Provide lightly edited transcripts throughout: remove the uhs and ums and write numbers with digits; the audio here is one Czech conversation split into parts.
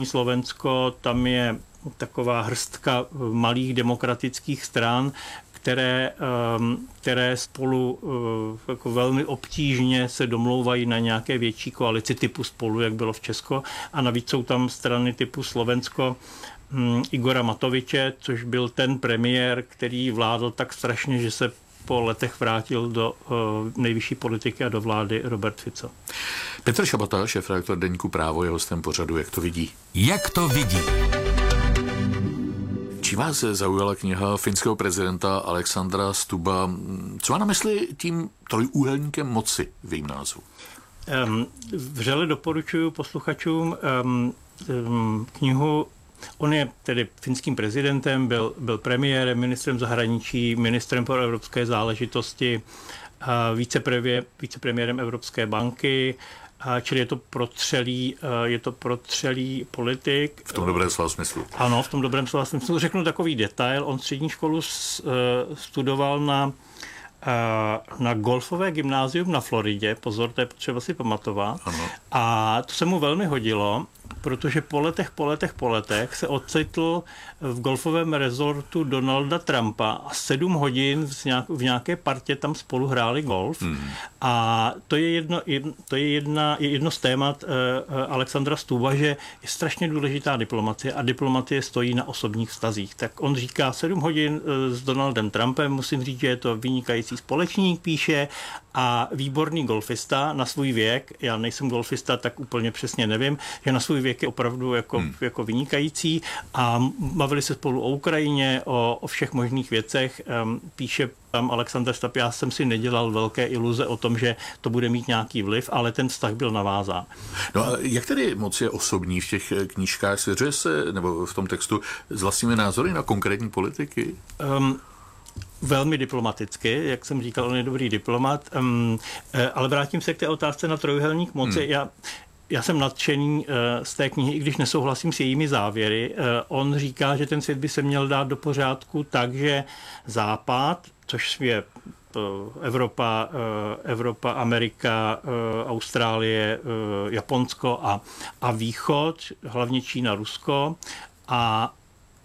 Slovensko, tam je taková hrstka malých demokratických stran, které spolu jako velmi obtížně se domlouvají na nějaké větší koalici typu Spolu, jak bylo v Česku. A navíc jsou tam strany typu Slovensko Igora Matoviče, což byl ten premiér, který vládl tak strašně, že se po letech vrátil do nejvyšší politiky a do vlády Robert Fico. Petr Šabata, šéfredaktor deníku Právo, je hostem pořadu Jak to vidí. Jak to vidí? Čím vás zaujala kniha finského prezidenta Alexandra Stubba? Co má na mysli tím trojúhelníkem moci v jejím názvu? Vřele doporučuji posluchačům knihu. On je tedy finským prezidentem, byl premiérem, ministrem zahraničí, ministrem pro evropské záležitosti, vicepremiérem Evropské banky, čili je to protřelý politik. V tom dobrém slova smyslu. Ano, v tom dobrém slova smyslu. Řeknu takový detail. On střední školu studoval na golfové gymnázium na Floridě. Pozor, to je potřeba si pamatovat. Ano. A to se mu velmi hodilo, protože po letech se ocitl v golfovém rezortu Donalda Trumpa a 7 hodin v nějaké partě tam spolu hráli golf. A to je jedno z témat Alexandra Stubba, že je strašně důležitá diplomacie a diplomacie stojí na osobních vztazích. Tak on říká 7 hodin s Donaldem Trumpem, musím říct, že je to vynikající společník, píše, a výborný golfista na svůj věk, já nejsem golfista, tak úplně přesně nevím, že na svůj věk je opravdu jako vynikající a bavili se spolu o Ukrajině, o všech možných věcech. Píše tam Alexander Stubb, já jsem si nedělal velké iluze o tom, že to bude mít nějaký vliv, ale ten vztah byl navázán. No a jak tedy moc je osobní v těch knížkách? Svěřuje se, nebo v tom textu, s vlastními názory na konkrétní politiky? Velmi diplomaticky, jak jsem říkal, on je dobrý diplomat, ale vrátím se k té otázce na trojúhelník moci. Já jsem nadšený z té knihy, i když nesouhlasím s jejími závěry. On říká, že ten svět by se měl dát do pořádku tak, že Západ, což je Evropa, Amerika, Austrálie, Japonsko a Východ, hlavně Čína, Rusko, a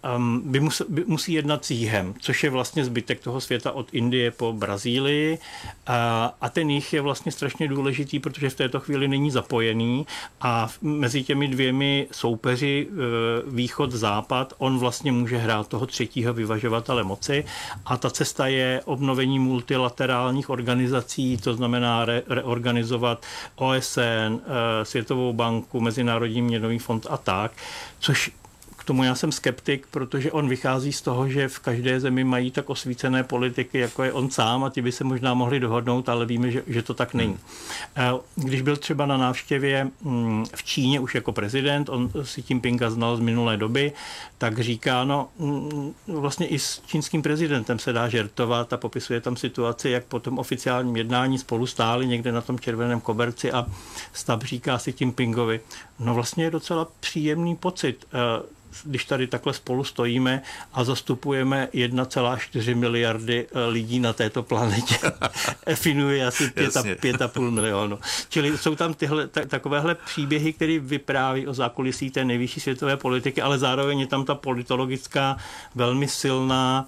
musí jednat s jihem, což je vlastně zbytek toho světa od Indie po Brazílii, a ten jih je vlastně strašně důležitý, protože v této chvíli není zapojený a mezi těmi dvěmi soupeři východ-západ on vlastně může hrát toho třetího vyvažovatele moci a ta cesta je obnovení multilaterálních organizací, to znamená reorganizovat OSN, Světovou banku, Mezinárodní měnový fond a tak, což tomu já jsem skeptik, protože on vychází z toho, že v každé zemi mají tak osvícené politiky, jako je on sám, a ti by se možná mohli dohodnout, ale víme, že to tak není. Když byl třeba na návštěvě v Číně už jako prezident, on Xi Jinpinga znal z minulé doby, tak říká, vlastně i s čínským prezidentem se dá žertovat a popisuje tam situaci, jak po tom oficiálním jednání spolu stáli někde na tom červeném koberci a Stubb říká Xi Jinpingovi, vlastně je docela příjemný pocit, když tady takhle spolu stojíme a zastupujeme 1,4 miliardy lidí na této planetě. Finuje asi 5,5 milionu. Čili jsou tam takovéhle příběhy, které vypráví o zákulisí té nejvyšší světové politiky, ale zároveň je tam ta politologická velmi silná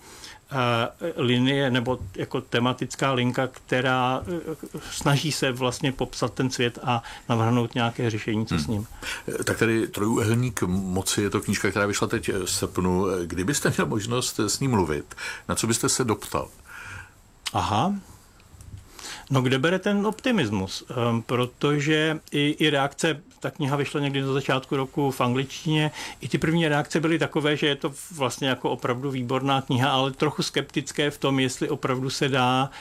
linie nebo jako tematická linka, která snaží se vlastně popsat ten svět a navrhnout nějaké řešení, co s ním. Tak tady Trojúhelník moci je to knížka, která vyšla teď v srpnu. Kdybyste měl možnost s ním mluvit, na co byste se doptal? Aha. Kde bere ten optimismus? Protože i reakce, ta kniha vyšla někdy na začátku roku v angličtině, i ty první reakce byly takové, že je to vlastně jako opravdu výborná kniha, ale trochu skeptické v tom, jestli opravdu se dá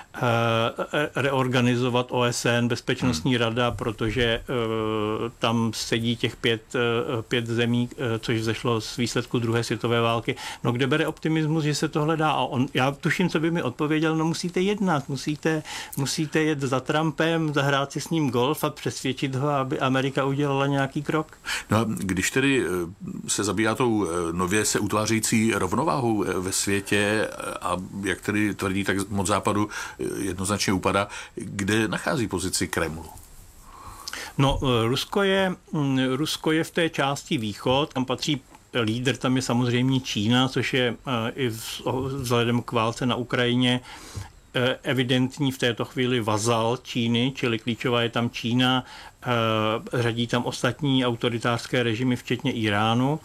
reorganizovat OSN, Bezpečnostní rada, protože tam sedí těch 5 zemí, což vzešlo z výsledku druhé světové války. Kde bere optimismus, že se tohle dá? A já tuším, co by mi odpověděl, musíte jednat, musíte jet za Trumpem, zahrát si s ním golf a přesvědčit ho, aby Amerika udělala nějaký krok. No a když tedy se zabývá tou nově se utvářející rovnováhou ve světě a jak tedy tvrdí, tak moc západu jednoznačně upadá, kde nachází pozici Kremlu? No, Rusko je v té části východ, tam patří lídr, tam je samozřejmě Čína, což je i vzhledem k válce na Ukrajině evidentní v této chvíli vazal Číny, čili klíčová je tam Čína, řadí tam ostatní autoritářské režimy, včetně Iránu.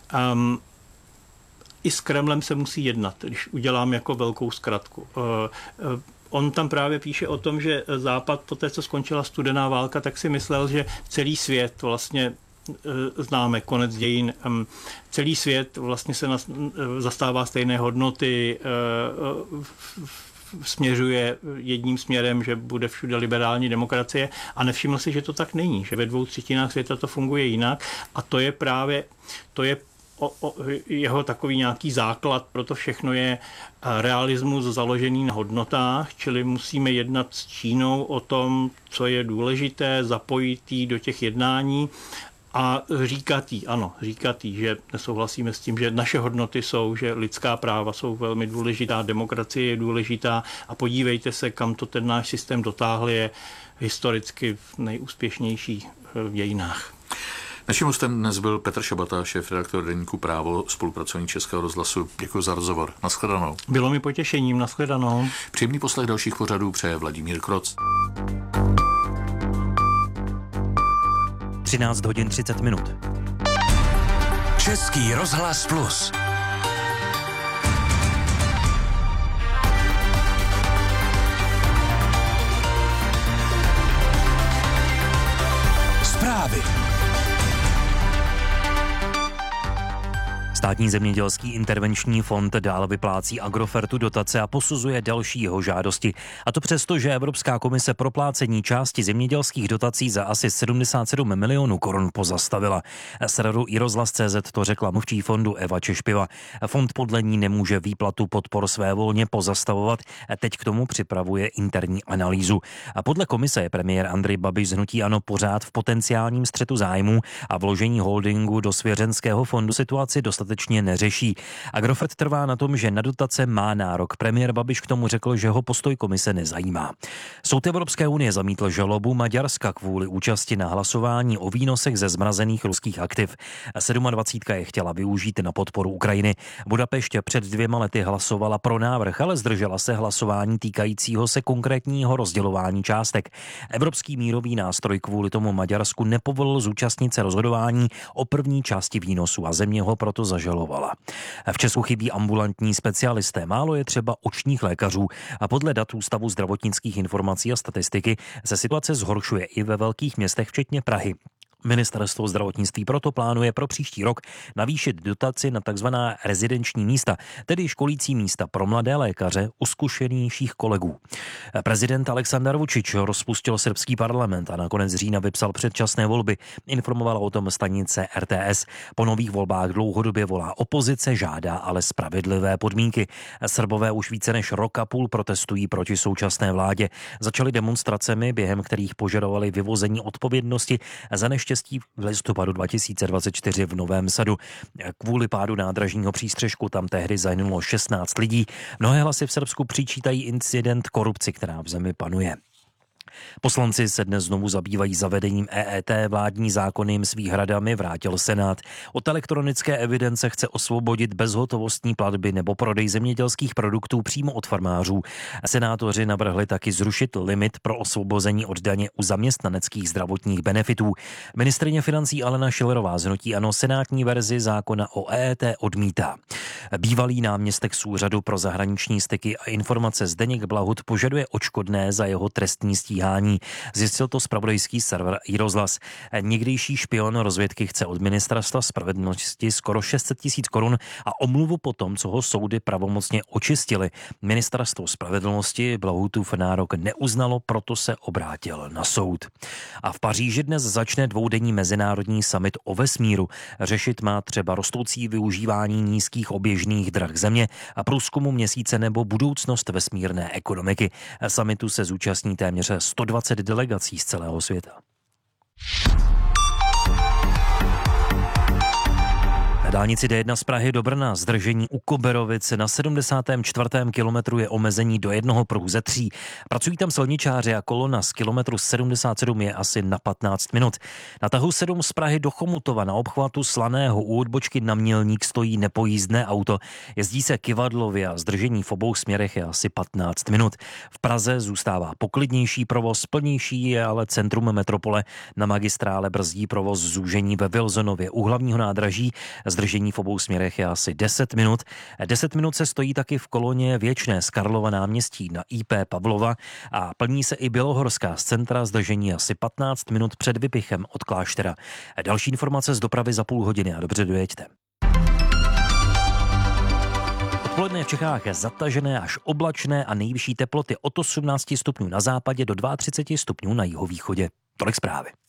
I s Kremlem se musí jednat, když udělám jako velkou zkratku. On tam právě píše o tom, že Západ po té, co skončila studená válka, tak si myslel, že celý svět vlastně známe konec dějin. Celý svět vlastně se zastává stejné hodnoty, směřuje jedním směrem, že bude všude liberální demokracie a nevšiml si, že to tak není, že ve 2/3 světa to funguje jinak a to je jeho takový nějaký základ, proto všechno je realismus založený na hodnotách, čili musíme jednat s Čínou o tom, co je důležité, zapojit jí do těch jednání a říkat jí, že nesouhlasíme s tím, že naše hodnoty jsou, že lidská práva jsou velmi důležitá, demokracie je důležitá a podívejte se, kam to ten náš systém dotáhl, je historicky nejúspěšnější v dějinách. Naším hostem dnes byl Petr Šabata, šéfredaktor deníku Právo, spolupracovník Českého rozhlasu. Děkuji za rozhovor. Naschledanou. Bylo mi potěšením. Naschledanou. Příjemný poslech dalších pořadů přeje Vladimír Kroc. 13:30. Český rozhlas Plus. Zprávy. Státní zemědělský intervenční fond dál vyplácí Agrofertu dotace a posuzuje další jeho žádosti. A to přesto, že Evropská komise proplácení části zemědělských dotací za asi 77 milionů korun pozastavila. Serveru iRozhlas.cz to řekla mluvčí fondu Eva Češpiva. Fond podle ní nemůže výplatu podpor svévolně pozastavovat. Teď k tomu připravuje interní analýzu. A podle komise je premiér Andrej Babiš z hnutí ANO pořád v potenciálním střetu zájmů a vložení holdingu do svěřenského fondu situaci dostatečně neřeší. Agrofert trvá na tom, že na dotace má nárok. Premiér Babiš k tomu řekl, že ho postoj komise nezajímá. Soud Evropské unie zamítl žalobu Maďarska kvůli účasti na hlasování o výnosech ze zmrazených ruských aktiv. 27 je chtěla využít na podporu Ukrajiny. Budapešť před 2 lety hlasovala pro návrh, ale zdržela se hlasování týkajícího se konkrétního rozdělování částek. Evropský mírový nástroj kvůli tomu Maďarsku nepovolil zúčastnit se rozhodování o první části výnosu a země ho proto zažalovala. V Česku chybí ambulantní specialisté, málo je třeba očních lékařů a podle dat Ústavu zdravotnických informací a statistiky se situace zhoršuje i ve velkých městech, včetně Prahy. Ministerstvo zdravotnictví proto plánuje pro příští rok navýšit dotaci na takzvaná rezidenční místa, tedy školící místa pro mladé lékaře u zkušenějších kolegů. Prezident Aleksandar Vučić rozpustil srbský parlament a na konec října vypsal předčasné volby. Informovala o tom stanice RTS. Po nových volbách dlouhodobě volá opozice, žádá ale spravedlivé podmínky. Srbové už více než rok a půl protestují proti současné vládě. Začali demonstracemi, během kterých požadovali vyvození odpovědnosti za neštěstí v listopadu 2024 v Novém Sadu. Kvůli pádu nádražního přístřešku tam tehdy zahynulo 16 lidí. Mnohé hlasy v Srbsku přičítají incident korupci, která v zemi panuje. Poslanci se dnes znovu zabývají zavedením EET, vládní zákony jim s výhradami vrátil Senát. Od elektronické evidence chce osvobodit bezhotovostní platby nebo prodej zemědělských produktů přímo od farmářů. Senátoři navrhli taky zrušit limit pro osvobození od daně u zaměstnaneckých zdravotních benefitů. Ministryně financí Alena Schillerová z hnutí ANO senátní verzi zákona o EET odmítá. Bývalý náměstek z Úřadu pro zahraniční styky a informace Zdeněk Blahut požaduje odškodné za jeho trestní stíhání. Zjistil to zpravodajský server iRozhlas. Někdejší špion rozvědky chce od ministerstva spravedlnosti skoro 600 000 korun a omluvu po tom, co ho soudy pravomocně očistili. Ministerstvo spravedlnosti Blahutův nárok neuznalo, proto se obrátil na soud. A v Paříži dnes začne dvoudenní mezinárodní summit o vesmíru. Řešit má třeba rostoucí využívání nízkých oběžných drah Země a průzkumu Měsíce nebo budoucnost vesmírné ekonomiky. Summitu se zúčastní téměř 120 delegací z celého světa. dálnici D1 z Prahy do Brna zdržení u Koberovic na 74. kilometru je omezení do jednoho pruhu ze 3. Pracují tam silničáři a kolona z kilometru 77 je asi na 15 minut. Na tahu 7 z Prahy do Chomutova na obchvatu Slaného u odbočky na Mělník stojí nepojízdné auto. Jezdí se kyvadlově a zdržení v obou směrech je asi 15 minut. V Praze zůstává poklidnější provoz, plnější je ale centrum metropole. Na magistrále brzdí provoz zúžení ve Wilsonově u hlavního nádraží. Zdržení v obou směrech je asi 10 minut. 10 minut se stojí taky v koloně Věčné z Karlova náměstí na IP Pavlova a plní se i Bělohorská z centra, zdržení asi 15 minut před Vypichem od Kláštera. Další informace z dopravy za půl hodiny a dobře dojeďte. Odpoledne v Čechách je zatažené až oblačné a nejvyšší teploty od 18 stupňů na západě do 32 stupňů na jihovýchodě. Tolik zprávy.